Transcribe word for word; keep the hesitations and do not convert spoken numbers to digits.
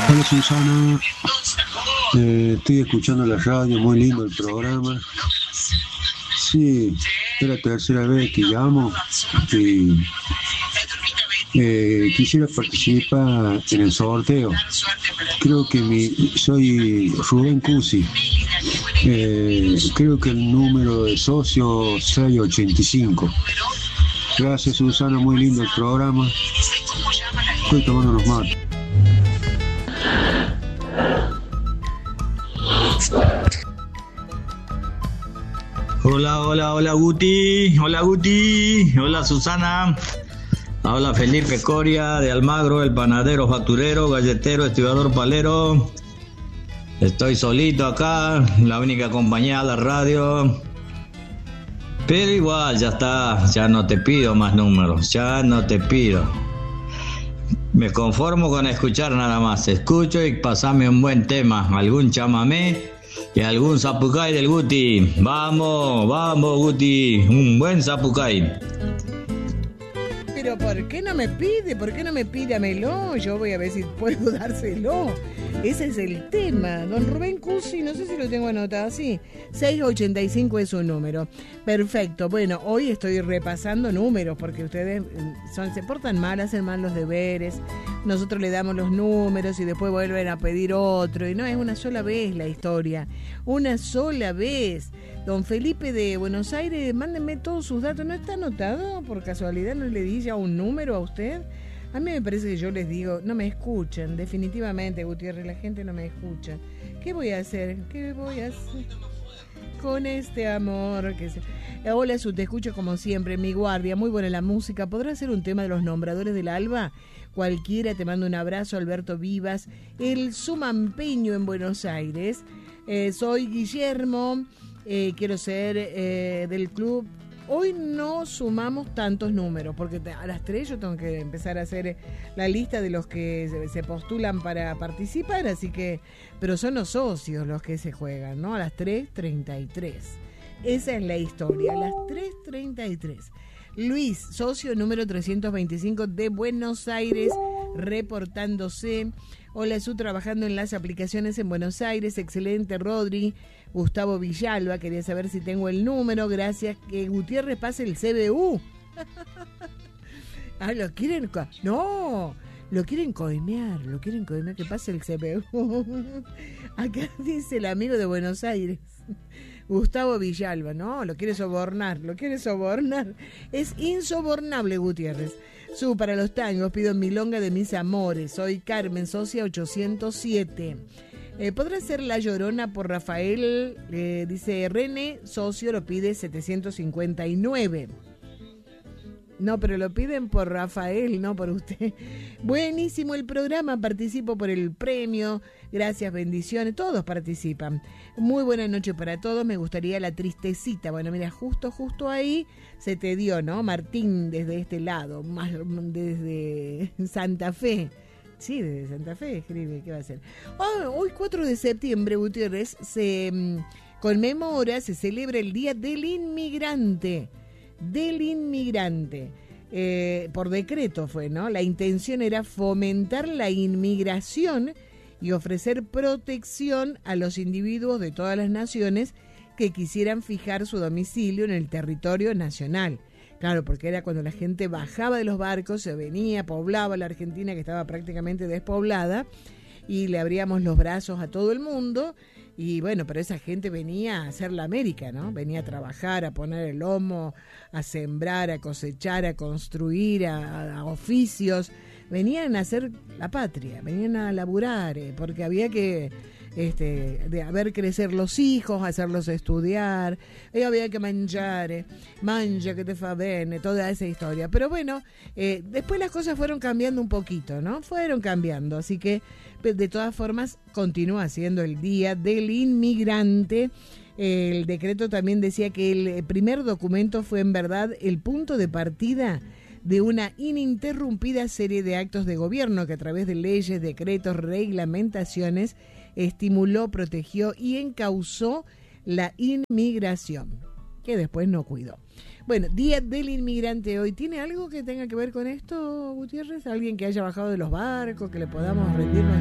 Hola Susana, eh, estoy escuchando la radio, muy lindo el programa. Sí, es la tercera vez que llamo y eh, quisiera participar en el sorteo. Creo que mi, soy Rubén Cusi. Eh, creo que el número de socio seiscientos ochenta y cinco. Gracias Susana, muy lindo el programa. Estoy tomando unos mates. Hola, hola, hola Guti, hola Guti, hola Susana, hola Felipe Coria de Almagro, el panadero, facturero, galletero, estibador, palero. Estoy solito acá, la única compañía de la radio, pero igual ya está, ya no te pido más números, ya no te pido. Me conformo con escuchar nada más, escucho y pasame un buen tema, algún chamamé y algún zapucay del Guti. Vamos, vamos Guti, un buen zapucay. Pero ¿por qué no me pide? ¿Por qué no me pídamelo? Yo voy a ver si puedo dárselo. Ese es el tema. Don Rubén Cusi, no sé si lo tengo anotado así. seiscientos ochenta y cinco es su número. Perfecto. Bueno, hoy estoy repasando números porque ustedes son, se portan mal, hacen mal los deberes. Nosotros le damos los números y después vuelven a pedir otro. Y no, es una sola vez la historia. Una sola vez. Don Felipe de Buenos Aires, mándenme todos sus datos. ¿No está anotado? ¿Por casualidad no le di ya un número a usted? A mí me parece que yo les digo, no me escuchan, definitivamente, Gutiérrez, la gente no me escucha. ¿Qué voy a hacer? ¿Qué voy a hacer con este amor? Que se... Hola, Su, te escucho como siempre, mi guardia, muy buena la música. ¿Podrá ser un tema de los nombradores del Alba? Cualquiera, te mando un abrazo, Alberto Vivas, el Sumampeño en Buenos Aires. Eh, soy Guillermo, eh, quiero ser eh, del club. Hoy no sumamos tantos números, porque a las tres yo tengo que empezar a hacer la lista de los que se postulan para participar, así que, pero son los socios los que se juegan, ¿no? A las tres treinta y tres. Esa es la historia, a las tres treinta y tres. Luis, socio número trescientos veinticinco de Buenos Aires, reportándose. Hola, Su, trabajando en las aplicaciones en Buenos Aires. Excelente, Rodri. Gustavo Villalba, quería saber si tengo el número. Gracias. Que Gutiérrez pase el C B U. Ah, lo quieren... Co- no, lo quieren coimear. Lo quieren coimear, que pase el C B U. Acá dice el amigo de Buenos Aires. Gustavo Villalba, no, lo quiere sobornar, lo quiere sobornar. Es insobornable, Gutiérrez. Su, para los tangos, pido milonga de mis amores. Soy Carmen, socia ochocientos siete. Eh, ¿Podrá ser La Llorona por Rafael? Eh, dice René, socio, lo pide setecientos cincuenta y nueve. No, pero lo piden por Rafael, no por usted. Buenísimo el programa, participo por el premio. Gracias, bendiciones, todos participan. Muy buena noche para todos, me gustaría la tristecita. Bueno, mira, justo, justo ahí se te dio, ¿no? Martín, desde este lado, más desde Santa Fe. Sí, desde Santa Fe, escribe, ¿qué va a hacer? Oh, hoy, cuatro de septiembre, Gutiérrez, se um, conmemora, se celebra el Día del Inmigrante. Del inmigrante. Eh, por decreto fue, ¿no? La intención era fomentar la inmigración y ofrecer protección a los individuos de todas las naciones que quisieran fijar su domicilio en el territorio nacional. Claro, porque era cuando la gente bajaba de los barcos, se venía, poblaba la Argentina, que estaba prácticamente despoblada, y le abríamos los brazos a todo el mundo. Y bueno, pero esa gente venía a hacer la América, ¿no? Venía a trabajar, a poner el lomo, a sembrar, a cosechar, a construir, a, a oficios. Venían a hacer la patria, venían a laburar, eh, porque había que este, de, a ver crecer los hijos, hacerlos estudiar, y había que mangiar, eh, mangia que te fa bene, toda esa historia. Pero bueno, eh, después las cosas fueron cambiando un poquito, ¿no? Fueron cambiando, así que de todas formas continúa siendo el Día del Inmigrante. El decreto también decía que el primer documento fue en verdad el punto de partida de una ininterrumpida serie de actos de gobierno que a través de leyes, decretos, reglamentaciones estimuló, protegió y encauzó la inmigración, que después no cuidó. Bueno, Día del Inmigrante hoy. ¿Tiene algo que tenga que ver con esto, Gutiérrez? ¿Alguien que haya bajado de los barcos, que le podamos rendir